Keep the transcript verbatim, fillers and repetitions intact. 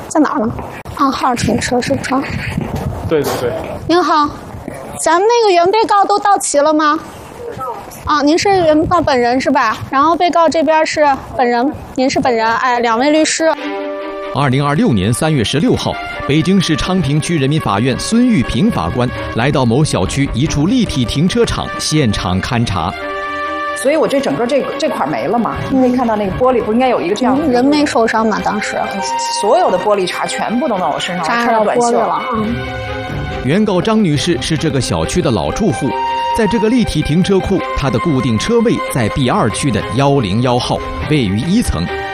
在哪儿呢？暗号停车是不是？ 对对对。 您好，咱们那个原被告都到齐了吗？啊，您是原告本人是吧？然后被告这边是本人，您是本人，哎，两位律师。 二零二六年三月十六号，北京市昌平区人民法院孙玉平法官来到某小区一处立体停车场现场勘查。 所以我这整个这这块没了嘛，你可以看到那个玻璃不应该有一个这样的、 嗯、人没受伤嘛？当时所有的玻璃碴全部都到我身上， 扎到短袖了。嗯。 原告张女士是这个小区的老住户，在这个立体停车库，她的固定车位在 B 二区的一零一号，位于一层。